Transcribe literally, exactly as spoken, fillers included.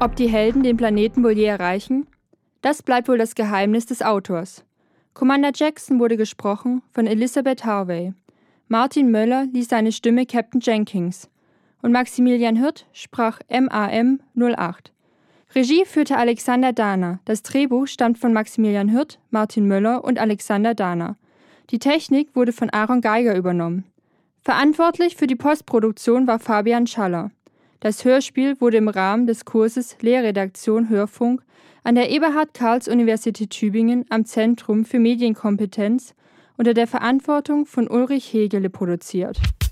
Ob die Helden den Planeten wohl je erreichen? Das bleibt wohl das Geheimnis des Autors. Commander Jackson wurde gesprochen von Elizabeth Harvey. Martin Möller ließ seine Stimme Captain Jenkins. Und Maximilian Hirt sprach M A M null acht. Regie führte Alexander Dahner. Das Drehbuch stammt von Maximilian Hirt, Martin Möller und Alexander Dahner. Die Technik wurde von Aaron Geiger übernommen. Verantwortlich für die Postproduktion war Fabian Schaller. Das Hörspiel wurde im Rahmen des Kurses Lehrredaktion Hörfunk an der Eberhard-Karls-Universität Tübingen am Zentrum für Medienkompetenz unter der Verantwortung von Ulrich Hegele produziert.